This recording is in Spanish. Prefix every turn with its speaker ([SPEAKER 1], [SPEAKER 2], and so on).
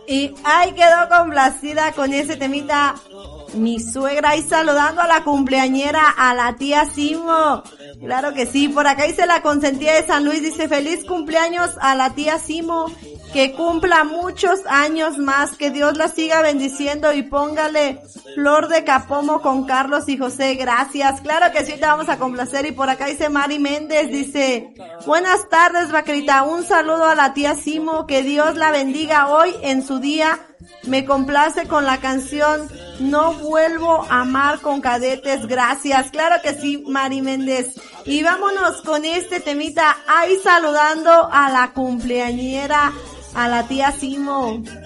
[SPEAKER 1] Y ahí quedó complacida con ese temita mi suegra, y saludando a la cumpleañera, a la tía Simo. Claro que sí, por acá dice la consentida de San Luis, dice feliz cumpleaños a la tía Simo, que cumpla muchos años más, que Dios la siga bendiciendo y póngale flor de capomo con Carlos y José, gracias. Claro que sí, te vamos a complacer. Y por acá dice Mari Méndez, dice buenas tardes, vaquerita, un saludo a la tía Simo, que Dios la bendiga hoy en su día. Me complace con la canción No Vuelvo a Amar con Cadetes, gracias. Claro que sí, Mari Méndez. Y vámonos con este temita, ahí saludando a la cumpleañera, a la tía Simo.